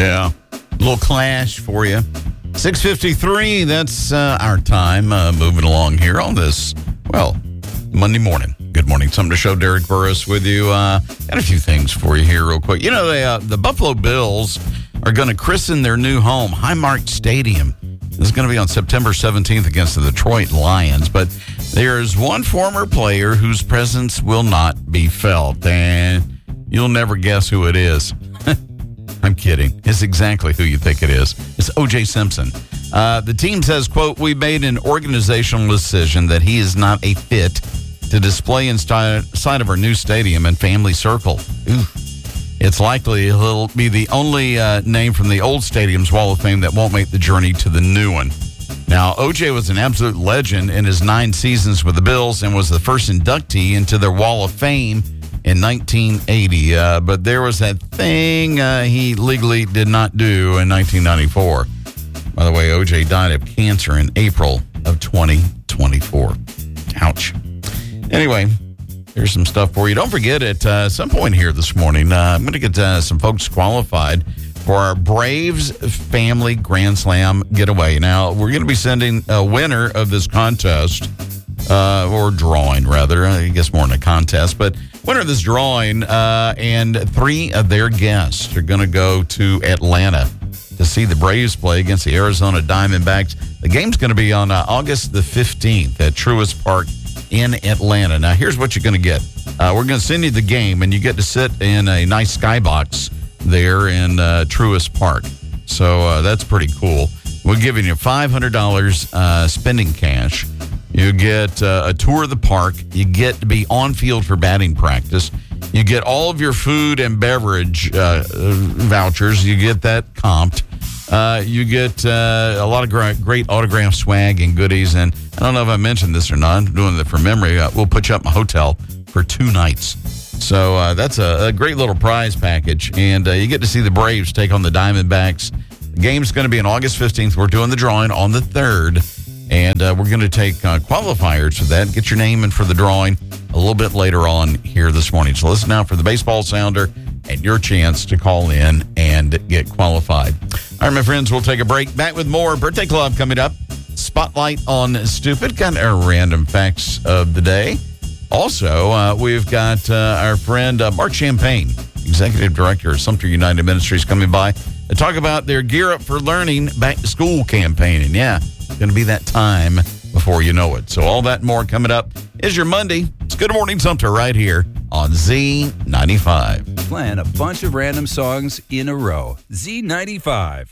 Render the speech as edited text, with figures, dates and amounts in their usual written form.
Yeah. A little clash for you. 6:53, that's our time. Moving along here on this, Monday morning. Good morning. Something to show. Derek Burris with you. Got a few things for you here real quick. You know, the Buffalo Bills are going to christen their new home, Highmark Stadium. This is going to be on September 17th against the Detroit Lions. But there's one former player whose presence will not be felt. And you'll never guess who it is. I'm kidding. It's exactly who you think it is. It's O.J. Simpson. The team says, quote, "We made an organizational decision that he is not a fit to display inside of our new stadium and family circle. Ooh. It's likely he'll be the only name from the old stadium's Wall of Fame that won't make the journey to the new one." Now, O.J. was an absolute legend in his 9 seasons with the Bills and was the first inductee into their Wall of Fame in 1980. But there was that thing he legally did not do in 1994. By the way, O.J. died of cancer in April of 2024. Ouch. Anyway, here's some stuff for you. Don't forget, at some point here this morning, I'm going to get some folks qualified for our Braves Family Grand Slam getaway. Now, we're going to be sending a winner of this contest, or drawing, rather. I guess more than a contest, but winner of this drawing, and 3 of their guests are going to go to Atlanta to see the Braves play against the Arizona Diamondbacks. The game's going to be on August the 15th at Truist Park in Atlanta. Now, here's what you're going to get. We're going to send you the game, and you get to sit in a nice skybox there in Truist Park. So that's pretty cool. We're giving you $500 spending cash. You get a tour of the park. You get to be on field for batting practice. You get all of your food and beverage vouchers. You get that comped. You get a lot of great autograph swag and goodies. And I don't know if I mentioned this or not. I'm doing it from memory. We'll put you up in a hotel for 2 nights. So that's a great little prize package. And you get to see the Braves take on the Diamondbacks. The game's going to be on August 15th. We're doing the drawing on the 3rd. And we're going to take qualifiers for that. Get your name in for the drawing a little bit later on here this morning. So listen out for the baseball sounder and your chance to call in and get qualified. All right, my friends, we'll take a break. Back with more Birthday Club coming up. Spotlight on Stupid, kind of random facts of the day. Also, we've got our friend Mark Champagne, Executive Director of Sumter United Ministries, coming by to talk about their Gear Up for Learning Back to School campaign. And yeah, it's going to be that time before you know it. So all that and more coming up is your Monday. It's Good Morning Sumter right here on Z95. Playing a bunch of random songs in a row. Z95.